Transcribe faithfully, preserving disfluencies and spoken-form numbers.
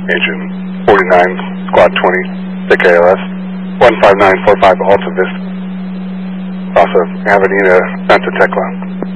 Agent forty-nine, Squad twenty, T K L S, one five nine four five Alta Vista, off of Avenida Santa Tecla.